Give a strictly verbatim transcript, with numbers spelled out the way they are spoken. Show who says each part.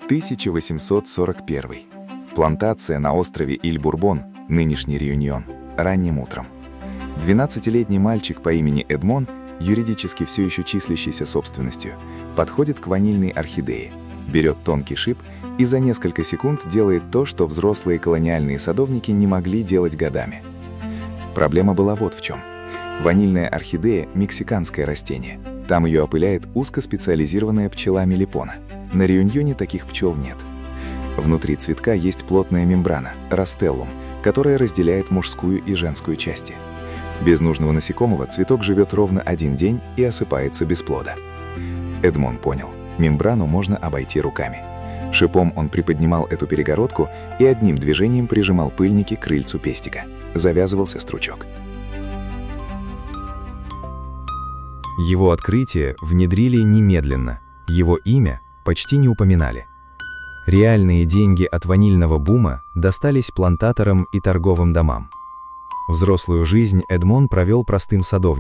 Speaker 1: тысяча восемьсот сорок первый. Плантация на острове Иль-Бурбон, нынешний Реюньон, ранним утром. двенадцатилетний мальчик по имени Эдмон, юридически все еще числящийся собственностью, подходит к ванильной орхидее, берет тонкий шип и за несколько секунд делает то, что взрослые колониальные садовники не могли делать годами. Проблема была вот в чем. Ванильная орхидея – мексиканское растение. Там ее опыляет узкоспециализированная пчела мелипона. На Реюньоне таких пчел нет. Внутри цветка есть плотная мембрана – растеллум, которая разделяет мужскую и женскую части. Без нужного насекомого цветок живет ровно один день и осыпается без плода. Эдмон понял, мембрану можно обойти руками. Шипом он приподнимал эту перегородку и одним движением прижимал пыльники к крыльцу пестика. Завязывался стручок.
Speaker 2: Его открытие внедрили немедленно, его имя почти не упоминали. Реальные деньги от ванильного бума достались плантаторам и торговым домам. Взрослую жизнь Эдмон провел простым садовником.